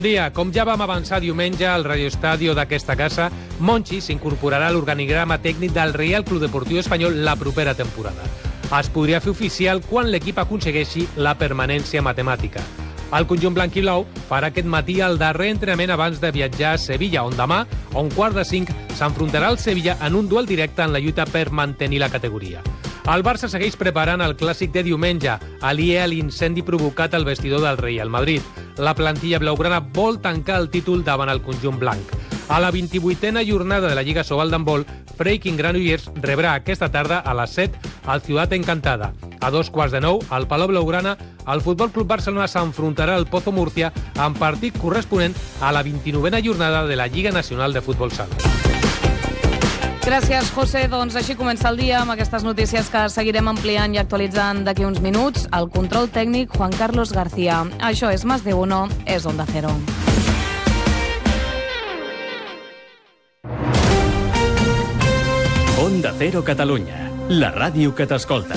Dia, com ja vam avançar diumenge al radioestadio d'aquesta casa, Monchi s'incorporarà a l'organigrama tècnic del Reial Club Deportiu Espanyol la propera temporada. Es podria fer oficial quan l'equip aconsegueixi la permanència matemàtica. El conjunt blanc-i-blau farà aquest matí el darrer entrenament abans de viatjar a Sevilla, on demà, a 4:45, s'enfrontarà al Sevilla en un duel directe en la lluita per mantenir la categoria. El Barça segueix preparant el clàssic de diumenge, aliè a l'incendi provocat al vestidor del Real Madrid. La plantilla blaugrana vol tancar el títol davant el conjunt blanc. A la 28a jornada de la Lliga Sobal d'handbol, Freiking Granollers rebrà aquesta tarda a les 7 al Ciutat Encantada. A 8:45, al Palau Blaugrana, el Futbol Club Barcelona s'enfrontarà al Pozo Murcia en partit corresponent a la 29a jornada de la Lliga Nacional de Futbol Sala. Gràcies, José. Doncs així comença el dia amb aquestes notícies que seguirem ampliant i actualitzant d'aquí uns minuts. El control tècnic, Juan Carlos García. Això és Más de Uno, és Onda Cero. Onda Cero Catalunya, la ràdio que t'escolta.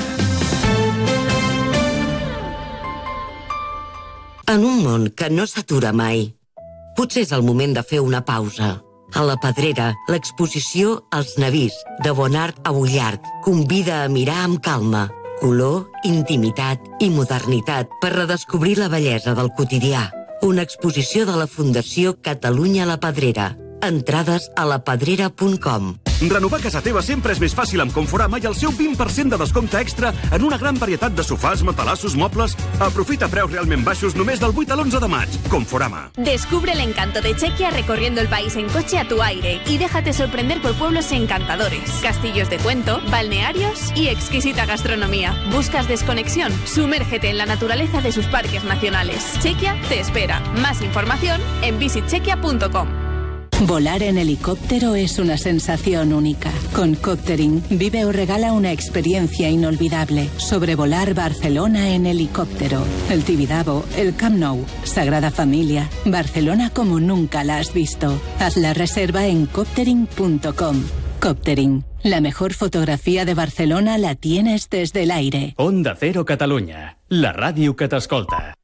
En un món que no s'atura mai, potser és el moment de fer una pausa. A la Pedrera, l'exposició Els Navís, de Bonart a Bullard, convida a mirar amb calma. Color, intimitat i modernitat per redescobrir la bellesa del quotidià. Una exposició de la Fundació Catalunya La Pedrera. Entrades a lapedrera.com. Renovar casa teva sempre és més fàcil amb Conforama i el seu 20% de descompte extra en una gran varietat de sofàs, matalassos, mobles. Aprofita preus realment baixos només del 8 al 11 de maig. Conforama. Descubre el encanto de Chequia recorriendo el país en coche a tu aire y déjate sorprender por pueblos encantadores, castillos de cuento, balnearios y exquisita gastronomía. ¿Buscas desconexión? Sumérgete en la naturaleza de sus parques nacionales. Chequia te espera. Más información en visitchequia.com. Volar en helicóptero es una sensación única. Con Coptering vive o regala una experiencia inolvidable. Sobrevolar Barcelona en helicóptero. El Tibidabo, el Camp Nou, Sagrada Familia, Barcelona como nunca la has visto. Haz la reserva en coptering.com. Coptering. La mejor fotografía de Barcelona la tienes desde el aire. Onda Cero Catalunya, la ràdio que t'escolta.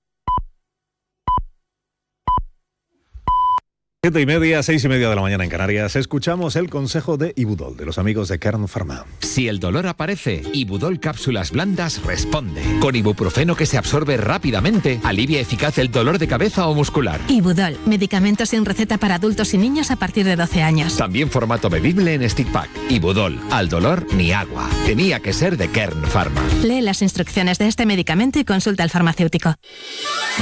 7:30, 6:30 de la mañana en Canarias, escuchamos el consejo de Ibudol, de los amigos de Kern Pharma. Si el dolor aparece, Ibudol Cápsulas Blandas responde. Con ibuprofeno que se absorbe rápidamente, alivia eficaz el dolor de cabeza o muscular. Ibudol, medicamento sin receta para adultos y niños a partir de 12 años. También formato bebible en stick pack. Ibudol, al dolor ni agua. Tenía que ser de Kern Pharma. Lee las instrucciones de este medicamento y consulta al farmacéutico.